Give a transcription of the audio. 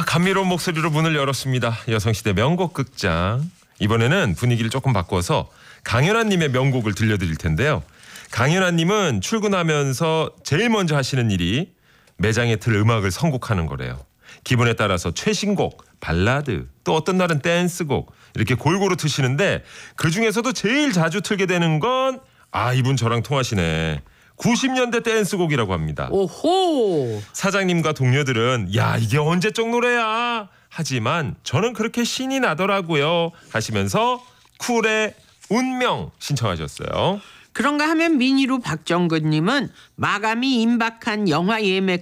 감미로운 목소리로 문을 열었습니다. 여성시대 명곡 극장. 이번에는 분위기를 조금 바꿔서 강연아님의 명곡을 들려드릴 텐데요. 강연아님은 출근하면서 제일 먼저 하시는 일이 매장에 틀 음악을 선곡하는 거래요. 기분에 따라서 최신곡, 발라드, 또 어떤 날은 댄스곡 이렇게 골고루 트시는데 그중에서도 제일 자주 틀게 되는 건 이분 저랑 통하시네. 90년대 댄스곡이라고 합니다. 오호. 사장님과 동료들은 야 이게 언제적 노래야 하지만 저는 그렇게 신이 나더라고요 하시면서 쿨의 운명 신청하셨어요. 그런가 하면 미니로 박정근님은 마감이 임박한 영화 예매